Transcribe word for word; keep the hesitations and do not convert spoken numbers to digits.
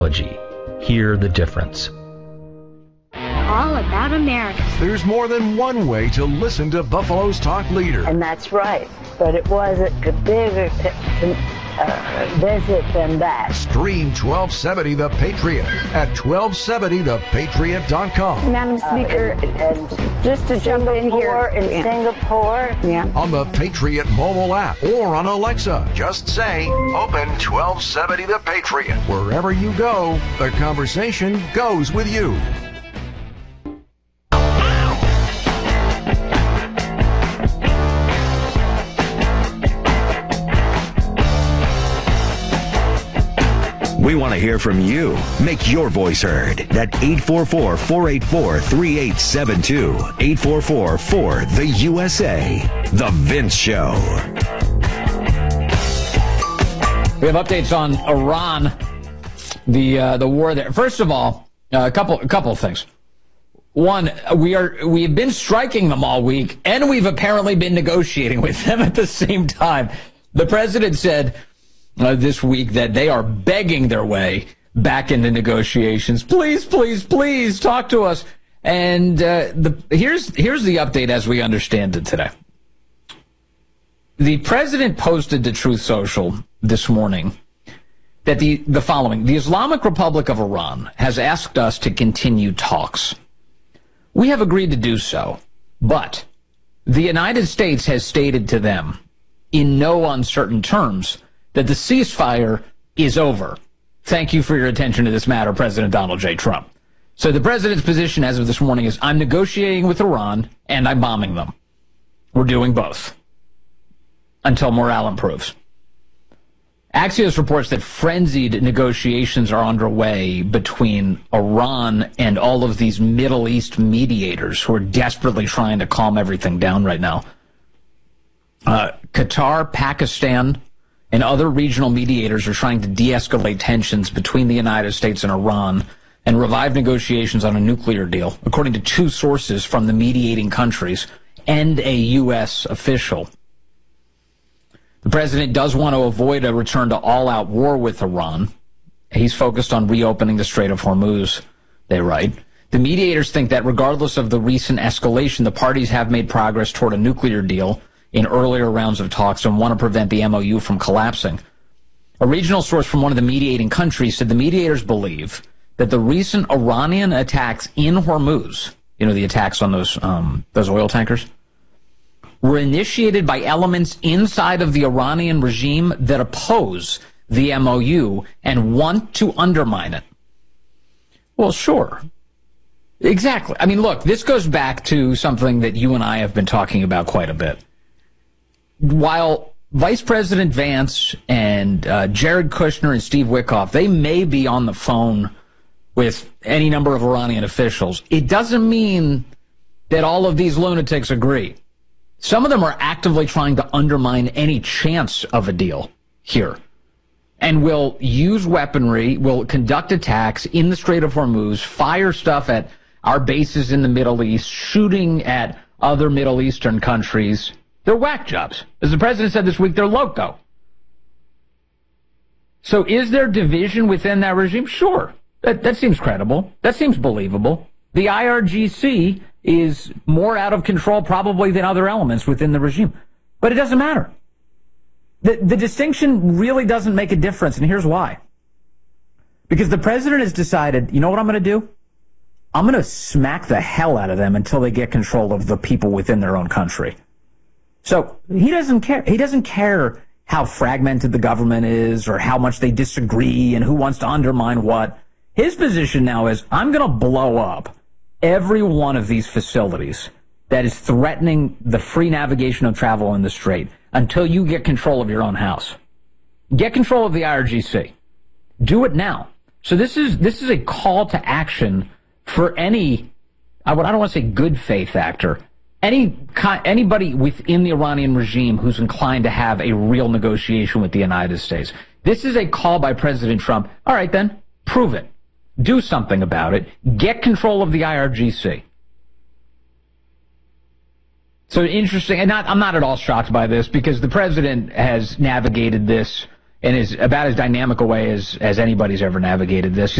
Hear the difference. All about America. There's more than one way to listen to Buffalo's talk leader. And that's right. But it wasn't a bigger t- t- uh, visit than that. Stream twelve seventy The Patriot at twelve seventy the patriot dot com. Madam Speaker, uh, and, and just to jump in here. In yeah. Singapore. Yeah. On the Patriot mobile app or on Alexa. Just say, open twelve seventy The Patriot. Wherever you go, the conversation goes with you. We want to hear from you. Make your voice heard at eight four four, four eight four, three eight seven two. eight four four, four, the U S A. The Vince Show. We have updates on Iran, the uh, the war there. First of all, uh, a couple a couple of things. One, we are we've been striking them all week, and we've apparently been negotiating with them at the same time. The president said Uh, this week that they are begging their way back into negotiations. Please, please, please talk to us. And uh, the here's here's the update as we understand it today. The president posted to Truth Social this morning that the, the following: the Islamic Republic of Iran has asked us to continue talks. We have agreed to do so, but the United States has stated to them in no uncertain terms that the ceasefire is over. Thank you for your attention to this matter, President Donald J. Trump. So the president's position as of this morning is, I'm negotiating with Iran and I'm bombing them. We're doing both until morale improves. Axios reports that frenzied negotiations are underway between Iran and all of these Middle East mediators who are desperately trying to calm everything down right now. Uh, Qatar, Pakistan, and other regional mediators are trying to de-escalate tensions between the United States and Iran and revive negotiations on a nuclear deal, according to two sources from the mediating countries and a U S official. The president does want to avoid a return to all-out war with Iran. He's focused on reopening the Strait of Hormuz, they write. The mediators think that regardless of the recent escalation, the parties have made progress toward a nuclear deal in earlier rounds of talks and want to prevent the M O U from collapsing. A regional source from one of the mediating countries said the mediators believe that the recent Iranian attacks in Hormuz, you know, the attacks on those um, those oil tankers, were initiated by elements inside of the Iranian regime that oppose the M O U and want to undermine it. Well, sure. Exactly. I mean, look, this goes back to something that you and I have been talking about quite a bit. While Vice President Vance and uh, Jared Kushner and Steve Witkoff, they may be on the phone with any number of Iranian officials, it doesn't mean that all of these lunatics agree. Some of them are actively trying to undermine any chance of a deal here and will use weaponry, will conduct attacks in the Strait of Hormuz, fire stuff at our bases in the Middle East, shooting at other Middle Eastern countries. They're whack jobs. As the president said this week, they're loco. So is there division within that regime? Sure. That, that seems credible. That seems believable. The I R G C is more out of control probably than other elements within the regime. But it doesn't matter. The, the distinction really doesn't make a difference, and here's why. Because the president has decided, you know what I'm going to do? I'm going to smack the hell out of them until they get control of the people within their own country. So he doesn't care. He doesn't care how fragmented the government is or how much they disagree and who wants to undermine what. His position now is, I'm going to blow up every one of these facilities that is threatening the free navigation of travel in the Strait until you get control of your own house. Get control of the I R G C. Do it now. So this is this is a call to action for any, I don't want to say good faith actor, Any anybody within the Iranian regime who's inclined to have a real negotiation with the United States. This is a call by President Trump. All right, then, prove it. Do something about it. Get control of the I R G C. So interesting, and not, I'm not at all shocked by this because the president has navigated this in as about as dynamic a way as, as anybody's ever navigated this.